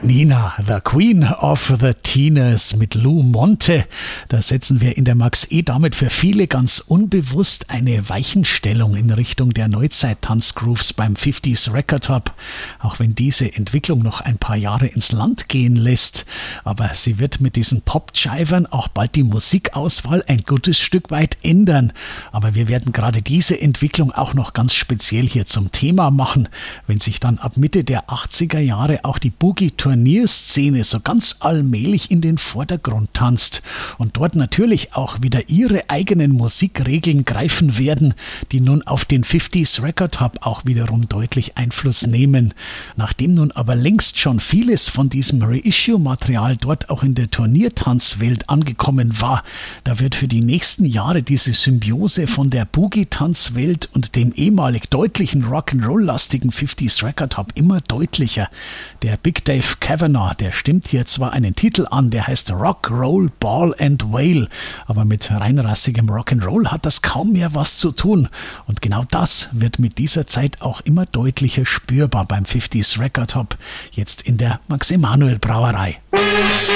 Nina, the Queen of the Teeners mit Lou Monte. Da setzen wir in der Max damit für viele ganz unbewusst eine Weichenstellung in Richtung der Neuzeit-Tanzgrooves beim 50s Record Hop. Auch wenn diese Entwicklung noch ein paar Jahre ins Land gehen lässt. Aber sie wird mit diesen Pop-Jivern auch bald die Musikauswahl ein gutes Stück weit ändern. Aber wir werden gerade diese Entwicklung auch noch ganz speziell hier zum Thema machen, wenn sich dann ab Mitte der 80er Jahre auch die Boogie-Turnierszene so ganz allmählich in den Vordergrund tanzt und dort natürlich auch wieder ihre eigenen Musikregeln greifen werden, die nun auf den 50s Record Hop auch wiederum deutlich Einfluss nehmen. Nachdem nun aber längst schon vieles von diesem Reissue-Material dort auch in der Turniertanzwelt angekommen war, da wird für die nächsten Jahre diese Symbiose von der Boogie-Tanzwelt und dem ehemalig deutlichen Rock'n'Roll-lastigen 50s Record Hop immer deutlicher. Der Big Dave Kavanagh, der stimmt hier zwar einen Titel an, der heißt Rock, Roll, Ball and Wail, aber mit reinrassigem Rock'n'Roll hat das kaum mehr was zu tun. Und genau das wird mit dieser Zeit auch immer deutlicher spürbar beim 50s Record Hop, jetzt in der Max Emanuel Brauerei.